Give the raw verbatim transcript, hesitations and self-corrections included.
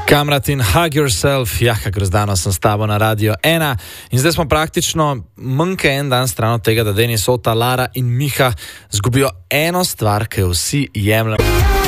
Kamrat in Hug Yourself, ja, kako zdano sem s tabo na Radio ena in zdaj smo praktično manjke en dan stran od tega, da Denis, Ota, Lara in Miha zgubijo eno stvar, ki jo vsi jemljemo.